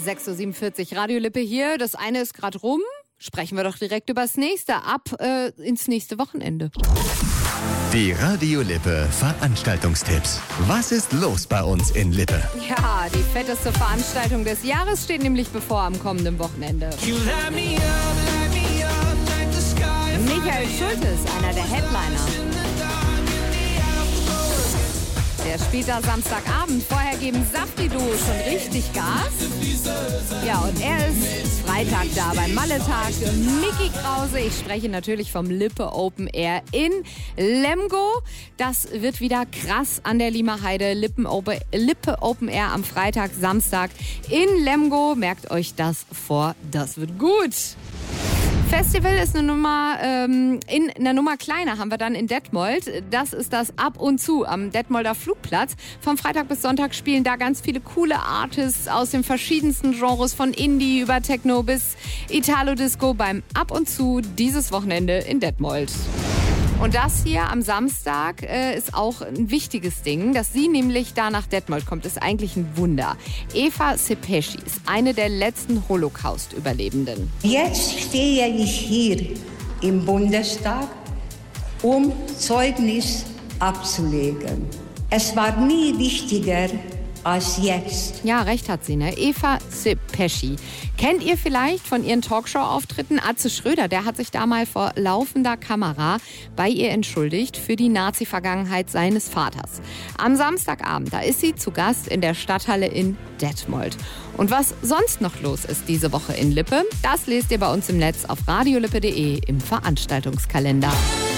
6.47 Uhr, Radio Lippe hier. Das eine ist gerade rum. Sprechen wir doch direkt über das nächste. Ab ins nächste Wochenende. Die Radio Lippe Veranstaltungstipps. Was ist los bei uns in Lippe? Ja, die fetteste Veranstaltung des Jahres steht nämlich bevor am kommenden Wochenende. Michael Schulte ist einer der Headliner. Der spielt da Samstagabend. Vorher geben Safti-Duo schon richtig Gas. Ja, und er ist Freitag da beim Malle-Tag. Micky Krause. Ich spreche natürlich vom Lippe Open Air in Lemgo. Das wird wieder krass an der Liemer Heide. Lippe Open Air am Freitag, Samstag in Lemgo. Merkt euch das vor, das wird gut. Festival ist eine Nummer, in einer Nummer kleiner haben wir dann in Detmold. Das ist das Ab und Zu am Detmolder Flugplatz. Vom Freitag bis Sonntag spielen da ganz viele coole Artists aus den verschiedensten Genres, von Indie über Techno bis Italo-Disco beim Ab und Zu dieses Wochenende in Detmold. Und das hier am Samstag ist auch ein wichtiges Ding, dass sie nämlich da nach Detmold kommt, ist eigentlich ein Wunder. Eva Sepeschi ist eine der letzten Holocaust-Überlebenden. Jetzt stehe ich hier im Bundestag, um Zeugnis abzulegen. Es war nie wichtiger als jetzt. Ja, recht hat sie, ne? Eva Sepeschi. Kennt ihr vielleicht von ihren Talkshow-Auftritten? Atze Schröder, der hat sich da mal vor laufender Kamera bei ihr entschuldigt für die Nazi-Vergangenheit seines Vaters. Am Samstagabend, da ist sie zu Gast in der Stadthalle in Detmold. Und was sonst noch los ist diese Woche in Lippe, das lest ihr bei uns im Netz auf radiolippe.de im Veranstaltungskalender.